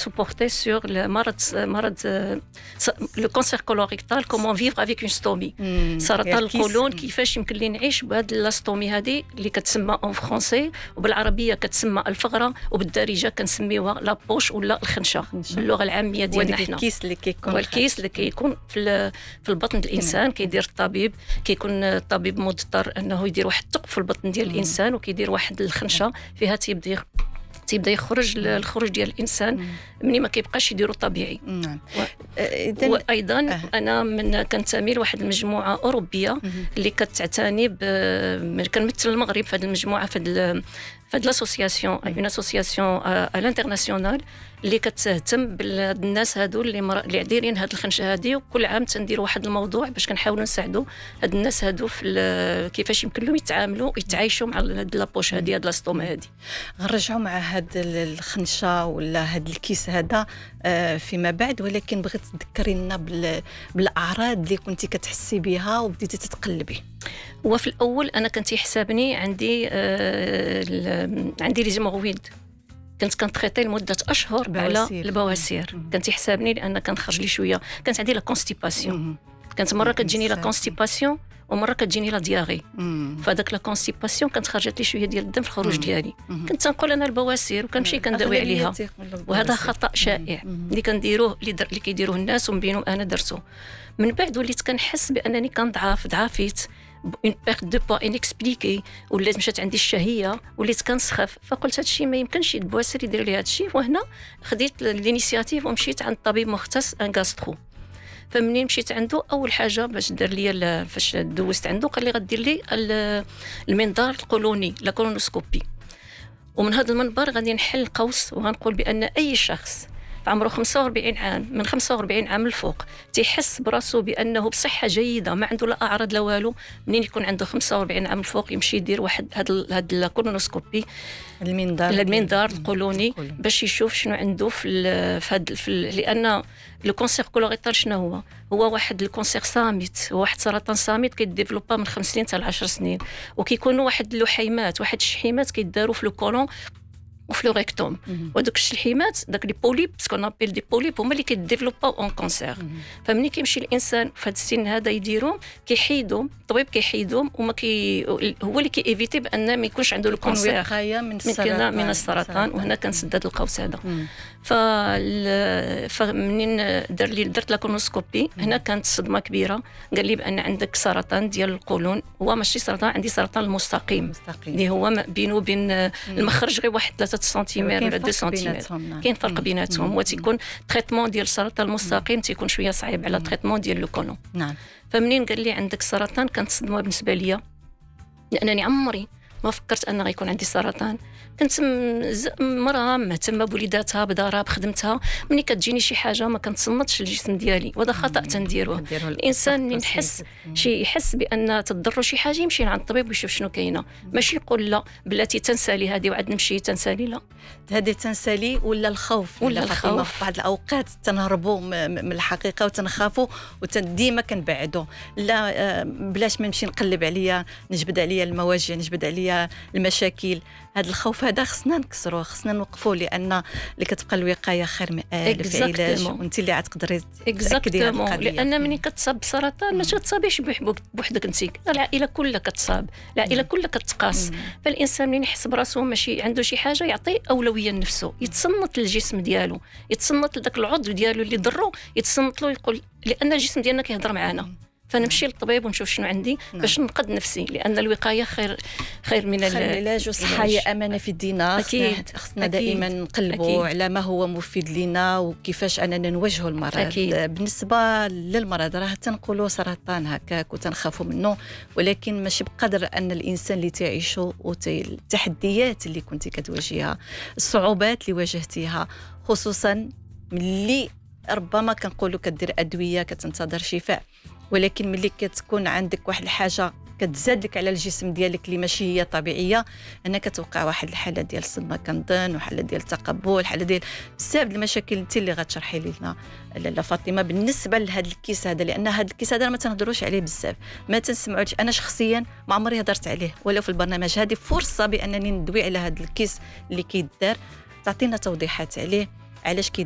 portait sur le le cancer colorectal, comment vivre avec une stomie. سرطان القولون كيفاش يمكن لي نعيش بهاد لاستومي هذه اللي كتسمى اون فرونسي وبالعربيه كتسمى الفغره وبالدارجه كنسميوها لا بوش ولا الخنشه باللغه العاميه ديالنا حنا. والكيس اللي كيكون في البطن الانسان كيدير الطبيب، كيكون الطبيب مضطر انه يدير واحد الثقب في البطن ديال الانسان وكيدير واحد الخنشه فيها تيبدا يخرج الخروج ديال الانسان مني ما كيبقاش يديرو طبيعي. وايضا انا كنتمي لواحد المجموعه اوروبيه اللي كتعتني كنمثل المغرب في هذه المجموعه في هاد لاسوسياسيون اون اسوسياسيون على الانترناسيونال اللي كتهتم بالناس هادو اللي دايرين هاد الخنشه هادي، وكل عام تندير واحد الموضوع باش كنحاولوا نساعدوا هاد الناس هادو في كيفاش يمكن لهم يتعاملوا ويتعايشوا مع هاد لابوش هادي، هاد لاستوما هادي. غنرجعوا مع هاد الخنشه ولا هاد الكيس هذا فيما بعد، ولكن بغيت تذكري لنا بالاعراض اللي كنتي كتحسي بها وبديتي تتقلبي. وفي الاول انا كنت يحسابني عندي لي زيمورويد، كنت كنتريطي لمده اشهر على البواسير. كنت يحسابني لان كنخرج لي شويه، كانت عندي لا كونستيباسيون، كانت مره كتجيني لا كونستيباسيون ومره كتجيني لا دياري. فداك لا كونستيباسيون كانت خرجت لي شويه ديال الدم في الخروج ديالي، كنت تنقول انا البواسير وكنمشي كنداوي عليها. وهذا خطا شائع اللي كنديروه اللي كيديروه الناس ومن بينهم انا درتو. من بعد وليت كنحس بانني ضعفيت une perte de poids inexpliquée، ولات مشات عندي الشهيه، وليت كنسخف. فقلت هادشي ما يمكنش البواسير يدير لي هادشي، وهنا خديت الانيشياتيف ومشيت عند طبيب مختص ان غاسترو. فمنين مشيت عنده اول حاجه باش دار لي فاش دوزت عنده قال لي غدير لي المنظار القولوني لا كولونوسكوبي، ومن هذا المنبر غادي نحل القوس وغنقول بان اي شخص عمره 45 عام من 45 عام الفوق تيحس براسو بانه بصحه جيده ما عنده لا اعراض لا والو، منين يكون عنده 45 عام الفوق يمشي يدير واحد هاد الكولونوسكوبي، المنظار القولوني، باش يشوف شنو عنده لان لو كونسير كولوريتال شنو هو واحد الكونسير صامت، هو واحد سرطان صامت كيديفلوبا من 5 سنين حتى ل 10 سنين، وكيكونوا واحد اللحيمات واحد الشحيمات كيداروا في الكولون وفي لو ريكتوم، ودوك الشحيمات داك لي بوليب سكون ابيل دي بوليب هما اللي كيديفلوباو اون كونسير. فمني كيمشي الانسان في هذا السن هذا يديرهم كيحيدهم الطبيب كيحيدهم هو اللي كييفيتي بان ما يكونش عنده الكونسير من السرطان. وهنا كنسد هذا القوس هذا. فمنين درت لا كولونوسكوبي هنا كانت صدمه كبيره، قال لي بان عندك سرطان ديال القولون، هو ماشي سرطان، عندي سرطان المستقيم اللي هو بينه وبين المخرج غير واحد 3 سنتيمتر ولا 2 سنتيمتر، كاين فرق بيناتهم. وتيكون تريتمون ديال السرطان المستقيم تيكون شويه صعيب على تريتمون ديال لو كولون. نعم. فمنين قال لي عندك سرطان كانت صدمه بالنسبه ليا، لانني عمري ما فكرت ان غيكون عندي سرطان. كنت مرأة مهتمه بوليداتها بدارها بخدمتها، ملي كتجيني شي حاجه ما كنتصنتش الجسم ديالي، وهذا خطا تنديروه. الانسان اللي يحس بان تضرو شي حاجه يمشي عند الطبيب ويشوف شنو كاينه، ماشي يقول لا بلاتي تنسالي هذه وعاد نمشي تنسالي. لا هذه تنسالي ولا الخوف في بعض الاوقات تنهربوا من الحقيقه وتنخافوا وديما كنبعدوا. لا بلاش ما نمشي نقلب عليا، نجبد عليا المواجع، نجبد عليا المشاكل. هذا الخوف هذا خصنا نكسروه، خصنا نوقفوه، لان اللي كتبقى الوقايه خير من الف علاج، وانت اللي غتقدري تاكدي هذه القضيه. لان ملي كتصاب بسرطان ما تتصابيش بوحدك انت، العائله كلها كتصاب، العائله كلها كتقاس. فالانسان ملي يحس براسو ماشي عنده شي حاجه يعطي اولويه لنفسه، يتصنت للجسم ديالو، يتصنت لذاك العضو ديالو اللي ضرو، يتصنت له، يقول لان الجسم ديالنا كيهضر معنا. فنمشي للطبيب ونشوف شنو عندي باش ننقذ نفسي، لان الوقايه خير من العلاج. والصحه هي امانه في ديننا، خصنا دائما نقلبوا على ما هو مفيد لنا وكيفاش اننا نواجهوا المرض. بالنسبه للمرض راه تنقولوا سرطان هكاك وتنخافوا منه، ولكن ماشي بقدر ان الانسان اللي تعيشه والتحديات اللي كنتي كتواجهها، الصعوبات اللي واجهتيها، خصوصا ملي ربما كنقولوا كدير ادويه كتنتظر شفاء، ولكن ملي كتكون عندك واحد الحاجه كتزاد لك على الجسم ديالك اللي ماشي هي طبيعيه، هنا كتوقع واحد الحاله ديال الصدمه كنظن، وحاله ديال التقبل، حاله ديال بزاف المشاكل انت اللي غتشرحي لنا لاله فاطمه بالنسبه لهذا الكيس هذا. لان هذا الكيس هذا ما تنهضروش عليه بزاف، ما تنسمعوش. انا شخصيا ما عمري هضرت عليه ولا في البرنامج. هذه فرصه بانني ندوي على هذا الكيس اللي كيدار، تعطينا توضيحات عليه، علاش كيدار